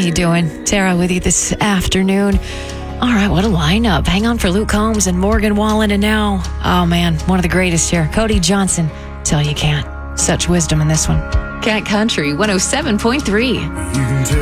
you doing? Tara with you this afternoon. All right, what a lineup. Hang on for Luke Combs and Morgan Wallen. And now, oh man, one of the greatest here, Cody Johnson. Till you can't. Such wisdom in this one. Cat Country 107.3.